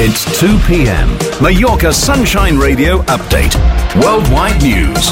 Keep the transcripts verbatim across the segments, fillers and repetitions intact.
It's two p.m. Mallorca Sunshine Radio Update. Worldwide news.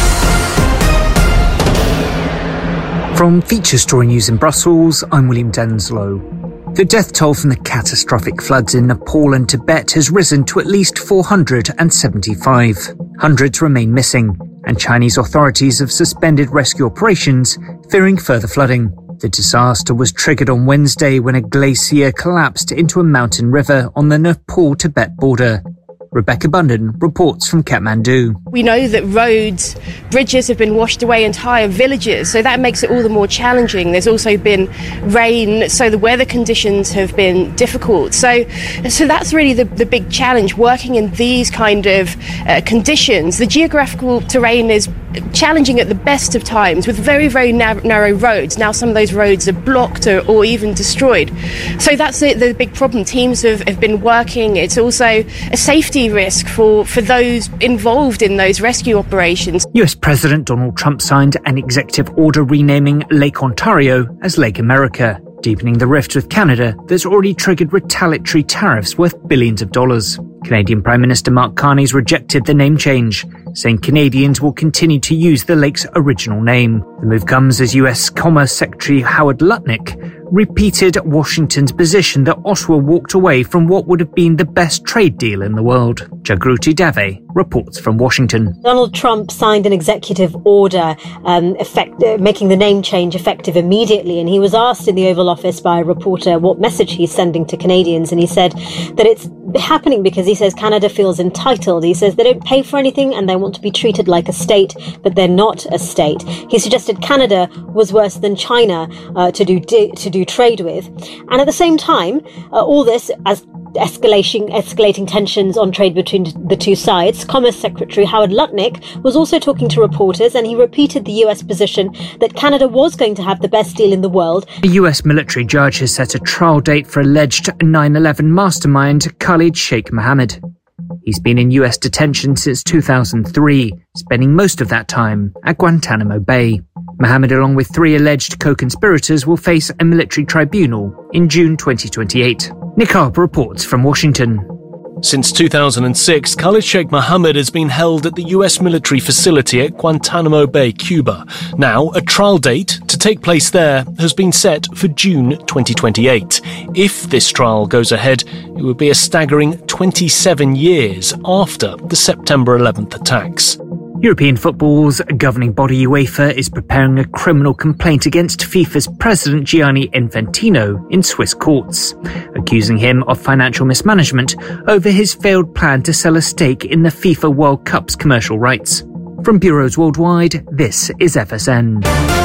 From Feature Story News in Brussels, I'm William Denslow. The death toll from the catastrophic floods in Nepal and Tibet has risen to at least four hundred seventy-five. Hundreds remain missing, and Chinese authorities have suspended rescue operations, fearing further flooding. The disaster was triggered on Wednesday when a glacier collapsed into a mountain river on the Nepal-Tibet border. Rebecca Bunden reports from Kathmandu. We know that roads, bridges have been washed away, entire villages, so that makes it all the more challenging. There's also been rain, so the weather conditions have been difficult. So so that's really the, the big challenge, working in these kind of uh, conditions. The geographical terrain is challenging at the best of times with very, very narrow, narrow roads. Now some of those roads are blocked or, or even destroyed. So that's the, the big problem. Teams have, have been working. It's also a safety risk for, for those involved in those rescue operations. U S President Donald Trump signed an executive order renaming Lake Ontario as Lake America, deepening the rift with Canada that's already triggered retaliatory tariffs worth billions of dollars. Canadian Prime Minister Mark Carney's rejected the name change, saying Canadians will continue to use the lake's original name. The move comes as U S Commerce Secretary Howard Lutnick repeated Washington's position that Ottawa walked away from what would have been the best trade deal in the world. Jagruti Dave reports from Washington. Donald Trump signed an executive order um, effect, uh, making the name change effective immediately, and he was asked in the Oval Office by a reporter what message he's sending to Canadians, and he said that it's happening because he says Canada feels entitled. He says they don't pay for anything and they want to be treated like a state, but they're not a state. He suggested Canada was worse than China uh, to do di- to do trade with, and at the same time, uh, all this as escalating escalating tensions on trade between the two sides. Commerce Secretary Howard Lutnick was also talking to reporters, and he repeated the U S position that Canada was going to have the best deal in the world. A U S military judge has set a trial date for alleged nine eleven mastermind Khalid Sheikh Mohammed. He's been in U S detention since two thousand three, spending most of that time at Guantanamo Bay. Mohammed, along with three alleged co-conspirators, will face a military tribunal in June twenty twenty-eight. Nick Harper reports from Washington. Since two thousand six, Khalid Sheikh Mohammed has been held at the U S military facility at Guantanamo Bay, Cuba. Now, a trial date to take place there has been set for June twenty twenty-eight. If this trial goes ahead, it would be a staggering twenty-seven years after the September eleventh attacks. European football's governing body UEFA is preparing a criminal complaint against FIFA's president Gianni Infantino in Swiss courts, accusing him of financial mismanagement over his failed plan to sell a stake in the FIFA World Cup's commercial rights. From bureaus worldwide, this is F S N.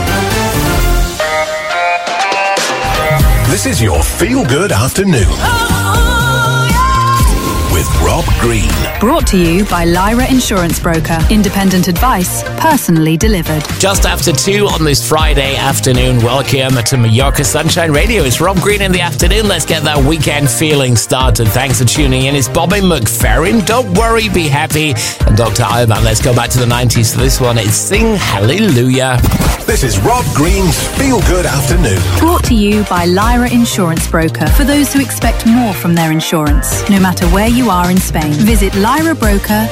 This is your feel-good afternoon. With Rob Green. Brought to you by Lyra Insurance Broker. Independent advice, personally delivered. Just after two on this Friday afternoon. Welcome to Mallorca Sunshine Radio. It's Rob Green in the afternoon. Let's get that weekend feeling started. Thanks for tuning in. It's Bobby McFerrin. Don't worry, be happy. And Doctor Alban. Let's go back to the nineties for this one. It's Sing Hallelujah. This is Rob Green's Feel Good Afternoon. Brought to you by Lyra Insurance Broker. For those who expect more from their insurance, no matter where you are in Spain. Visit lyra broker